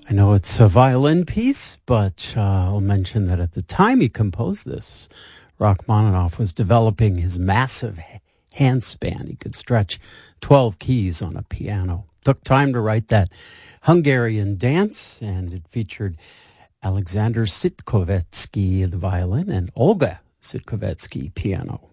I know it's a violin piece, but I'll mention that at the time he composed this, Rachmaninoff was developing his massive handspan. He could stretch 12 keys on a piano. Took time to write that Hungarian dance, and it featured Alexander Sitkovetsky, the violin, and Olga Sitkovetsky, piano.